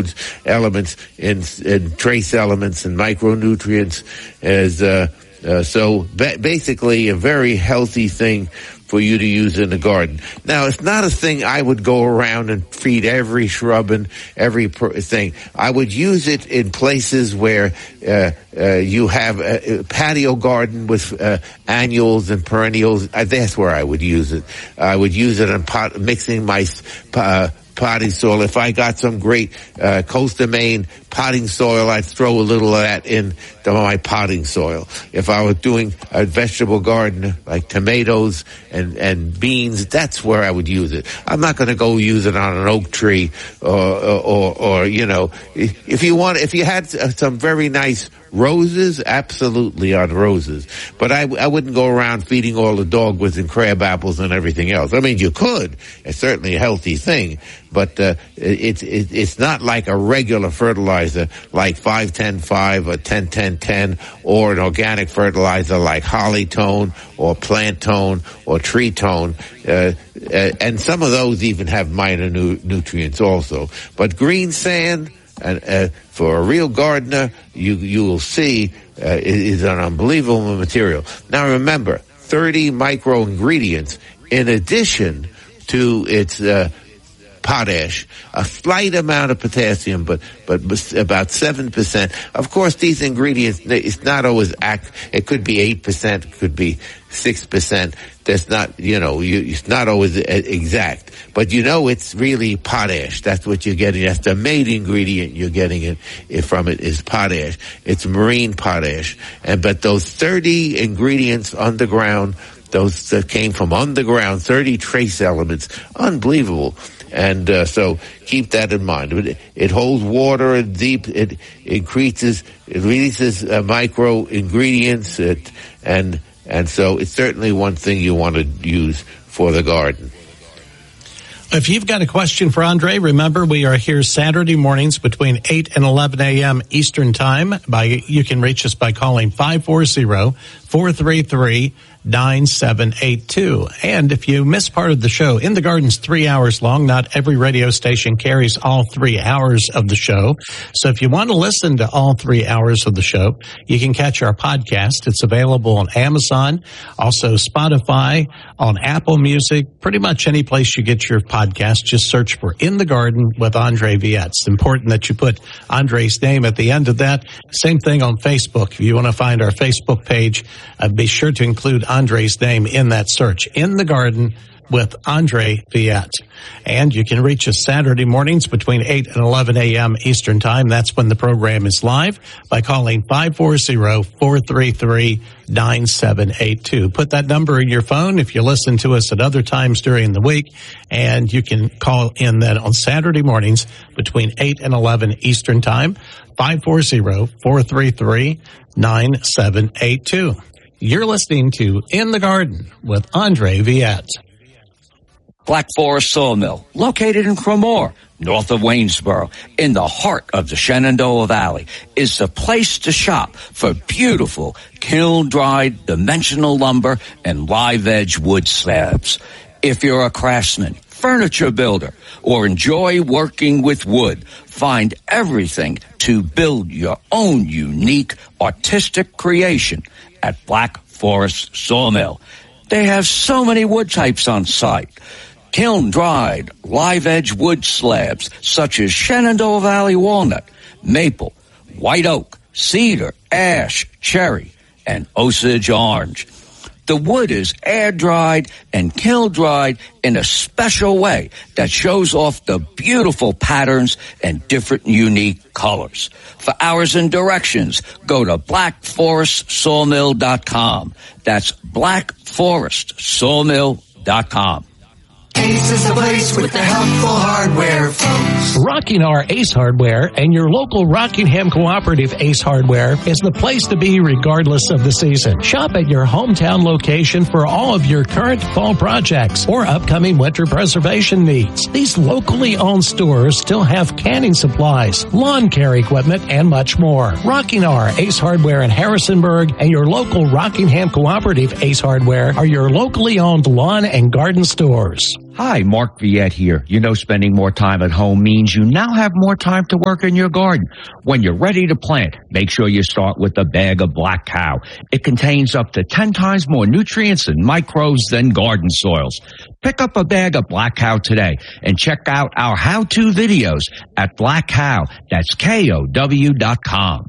includes elements in trace elements and micronutrients. Basically a very healthy thing for you to use in the garden. Now, it's not a thing I would go around and feed every shrub and every thing. I would use it in places where you have a patio garden with annuals and perennials. That's where I would use it. I would use it in mixing my potting soil. If I got some great Costa Maine potting soil, I'd throw a little of that in my potting soil. If I was doing a vegetable garden like tomatoes and beans, that's where I would use it. I'm not going to go use it on an oak tree or if you had some very nice roses, absolutely on roses. But I wouldn't go around feeding all the dogwoods and crab apples and everything else. I mean, you could. It's certainly a healthy thing, but it's not like a regular fertilizer like 5-10-5 or 10-10-10 or an organic fertilizer like Holly-Tone or Plant-Tone or Tree-Tone. And some of those even have minor nutrients also. But green sand, and for a real gardener, you will see it is an unbelievable material. Now remember, 30 micro ingredients in addition to its potash, a slight amount of potassium, but about 7%. Of course, these ingredients, it's not always it could be 8%, it could be 6%. That's not, it's not always exact. But it's really potash. That's what you're getting. That's the main ingredient you're getting from it is potash. It's marine potash. But those 30 ingredients underground, those that came from underground, 30 trace elements, unbelievable. And so keep that in mind. It holds water and deep. It releases micro ingredients. And so it's certainly one thing you want to use for the garden. If you've got a question for Andre, remember we are here Saturday mornings between 8 and 11 a.m. Eastern Time. You can reach us by calling 540-433-9782. And if you miss part of the show, In the Garden's 3 hours long. Not every radio station carries all 3 hours of the show. So if you want to listen to all 3 hours of the show, you can catch our podcast. It's available on Amazon, also Spotify, on Apple Music, pretty much any place you get your podcast. Just search for In the Garden with Andre Viette. It's important that you put Andre's name at the end of that. Same thing on Facebook. If you want to find our Facebook page, be sure to include Andre's name in that search. In the Garden with Andre Viette. And you can reach us Saturday mornings between 8 and 11 a.m. Eastern Time. That's when the program is live by calling 540-433-9782. Put that number in your phone if you listen to us at other times during the week. And you can call in then on Saturday mornings between 8 and 11 Eastern Time, 540-433-9782. You're listening to In the Garden with Andre Viette. Black Forest Sawmill, located in Cremore, north of Waynesboro, in the heart of the Shenandoah Valley, is the place to shop for beautiful kiln-dried dimensional lumber and live-edge wood slabs. If you're a craftsman, furniture builder, or enjoy working with wood, find everything to build your own unique artistic creation at Black Forest Sawmill. They have so many wood types on site. Kiln-dried, live-edge wood slabs such as Shenandoah Valley walnut, maple, white oak, cedar, ash, cherry, and Osage orange. The wood is air-dried and kiln-dried in a special way that shows off the beautiful patterns and different unique colors. For hours and directions, go to blackforestsawmill.com. That's blackforestsawmill.com. Ace is the place with the helpful hardware, folks. Rockingham Ace Hardware and your local Rockingham Cooperative Ace Hardware is the place to be regardless of the season. Shop at your hometown location for all of your current fall projects or upcoming winter preservation needs. These locally owned stores still have canning supplies, lawn care equipment, and much more. Rockingham Ace Hardware in Harrisonburg and your local Rockingham Cooperative Ace Hardware are your locally owned lawn and garden stores. Hi, Mark Viette here. You know, spending more time at home means you now have more time to work in your garden. When you're ready to plant, make sure you start with a bag of Black Cow. It contains up to 10 times more nutrients and microbes than garden soils. Pick up a bag of Black Cow today and check out our how-to videos at Black Cow. That's KOW.com.